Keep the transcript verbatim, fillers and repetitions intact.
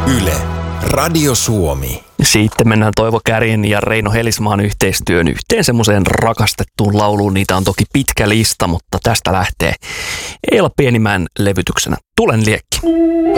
Yle, Radio Suomi. Sitten mennään Toivo Kärjen ja Reino Helismaan yhteistyön yhteen semmoiseen rakastettuun lauluun. Niitä on toki pitkä lista, mutta tästä lähtee Eila Pienimäen levytyksenä Tulen liekki.